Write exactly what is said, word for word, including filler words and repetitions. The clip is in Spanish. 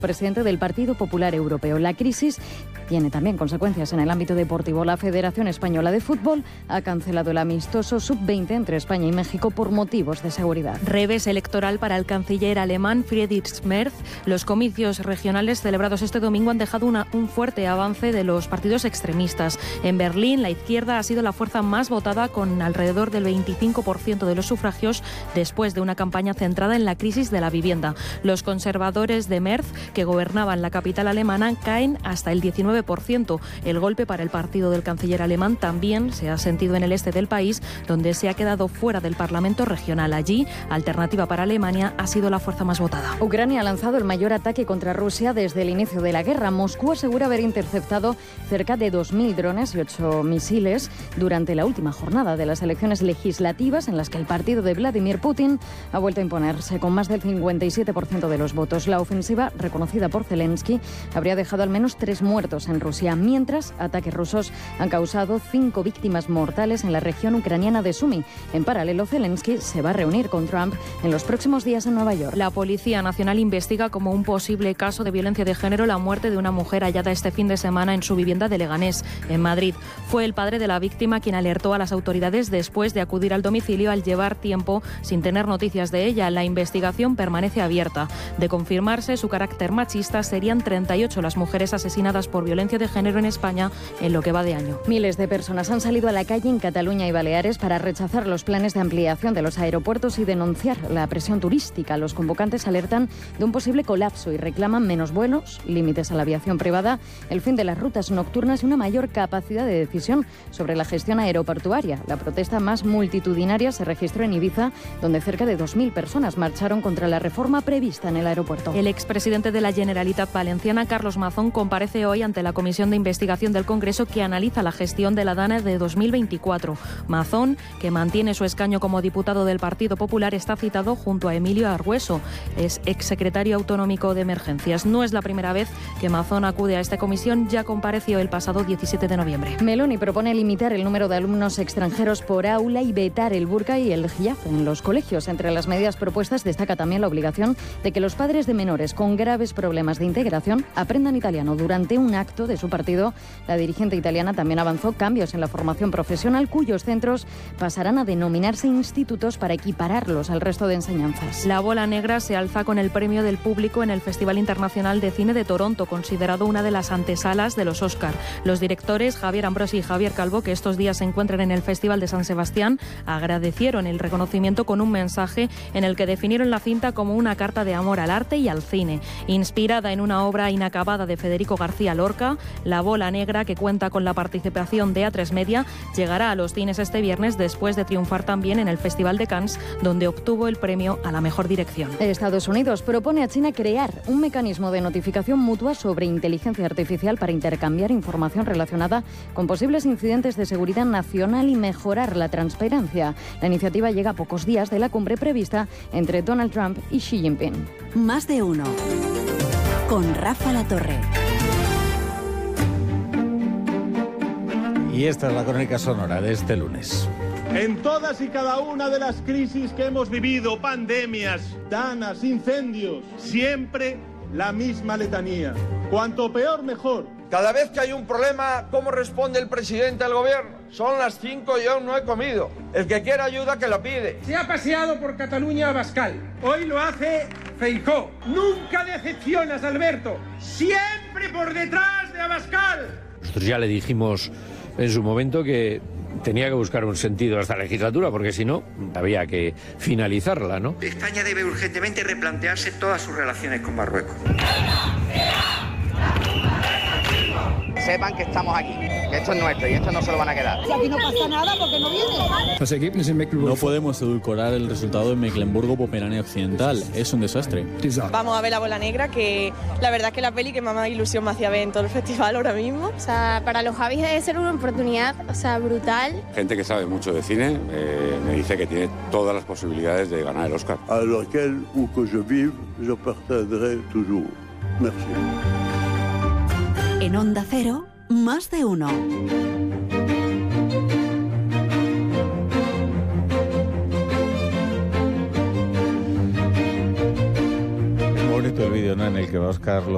presidente del Partido Popular Europeo. La crisis tiene también consecuencias en el ámbito deportivo. La Federación Española de Fútbol ha cancelado el amistoso sub veinte entre España y México por motivos de seguridad. Revés electoral para el canciller alemán Friedrich Merz. Los comicios regionales celebrados este domingo han dejado una, un fuerte avance de los partidos extremistas. En Berlín, la izquierda ha sido la fuerza más votada, con alrededor del veinticinco por ciento de los sufragios, después de una campaña centrada en la crisis de la vivienda. Los conservadores de Merz, que gobernaban la capital alemana, caen hasta el diecinueve por ciento. El golpe para el partido del canciller alemán también se ha sentido en el este del país, donde se ha quedado fuera del Parlamento regional. Allí, Alternativa para Alemania ha sido la fuerza más votada. Ucrania ha lanzado el mayor ataque contra Rusia desde el inicio de la guerra. Moscú asegura haber interceptado cerca de dos mil drones y ocho misiles durante la última jornada de las elecciones legislativas, en las que el partido de Vladimir Putin ha vuelto a imponerse con más del cincuenta y siete por ciento de los votos. La ofensiva, reconocida por Zelensky, habría dejado al menos tres muertos en Rusia, mientras ataques rusos han causado cinco víctimas mortales en la región ucraniana de Sumy. En paralelo, Zelensky se va a reunir con Trump en los próximos días en Nueva York. La Policía Nacional investiga como un posible caso de violencia de género la muerte de una mujer hallada este fin de semana en su vivienda de Leganés, en Madrid. Fue el padre de la víctima quien alertó a las autoridades después de acudir al domicilio al llevar tiempo sin tener noticias de ella. La investigación permanece abierta. De confirmarse su carácter machista, serían treinta y ocho las mujeres asesinadas por violencia de género en España en lo que va de año. Miles de personas han salido a la calle en Cataluña y Baleares para rechazar los planes de ampliación de los aeropuertos y denunciar la presión turística. Los convocantes alertan de un posible colapso y reclaman menos vuelos, límites a la aviación privada, el fin de las rutas nocturnas y una mayor capacidad de decisión sobre la gestión aeroportuaria. La protesta más multitudinaria se registró en Ibiza, donde cerca de dos mil personas marcharon contra la reforma prevista en el aeropuerto. El expresidente de la Generalitat Valenciana, Carlos Mazón, comparece hoy ante la Comisión de Investigación del Congreso que analiza la gestión de la DANA de dos mil veinticuatro. Mazón, que mantiene su escaño como diputado del Partido Popular, está citado junto a Emilio Argüeso, es exsecretario autonómico de Emergencias. No es la primera vez que Mazón acude a esta comisión, ya compareció el pasado diecisiete de noviembre. Meloni propone limitar el número de alumnos extranjeros por aula y vetar el burka y el hijab en los colegios. Entre las medidas propuestas destaca también la obligación de que los padres de menores con graves problemas de integración aprendan italiano. Durante un acto de su partido, la dirigente italiana también avanzó cambios en la formación profesional, cuyos centros pasarán a denominarse institutos para equipararlos al resto de enseñanzas. La Bola Negra se alza con el premio del público en el Festival Internacional de Cine de Toronto, considerado una de las antesalas de los Oscar. Los directores Javier Ambrosi y Javier Calvo, que estos días se encuentran en el Festival de San Sebastián, agradecieron el reconocimiento con un mensaje en el que definieron la cinta como una carta de amor al arte y al cine. Inspirada en una obra inacabada de Federico García Lorca, La Bola Negra, que cuenta con la participación de A tres Media, llegará a los cines este viernes después de triunfar también en el Festival de Cannes, donde obtuvo el premio a la mejor dirección. Estados Unidos propone a China crear un mecanismo de notificación mutua sobre inteligencia artificial para intercambiar información relacionada con posibles incidentes de seguridad nacional y mejorar la transparencia. La iniciativa llega a pocos días de la cumbre prevista entre Donald Trump y Xi Jinping. Más de uno. Con Rafa Latorre. Y esta es la crónica sonora de este lunes. En todas y cada una de las crisis que hemos vivido, pandemias, danas, incendios, siempre la misma letanía. Cuanto peor, mejor. Cada vez que hay un problema, ¿cómo responde el presidente del gobierno? Son las cinco y aún no he comido. El que quiera ayuda, que lo pide. Se ha paseado por Cataluña Abascal. Hoy lo hace Feijóo. Nunca decepcionas, Alberto. Siempre por detrás de Abascal. Nosotros ya le dijimos en su momento que tenía que buscar un sentido a esta legislatura, porque si no, había que finalizarla, ¿no? España debe urgentemente replantearse todas sus relaciones con Marruecos. Sepan que estamos aquí, que esto es nuestro y esto no se lo van a quedar. Si aquí no pasa nada, ¿por qué no viene? No podemos edulcorar el resultado de Mecklemburgo-Pomerania Occidental. Es un desastre. Vamos a ver La Bola Negra, que la verdad es que la peli que más ilusión me hacía ver en todo el festival ahora mismo. O sea, para los Javis debe ser una oportunidad, o sea, brutal. Gente que sabe mucho de cine eh, me dice que tiene todas las posibilidades de ganar el Oscar. A laquelle où que je vive, je partagerai toujours. Merci. En Onda Cero, Más de uno. Es bonito el vídeo, ¿no?, en el que va Óscar López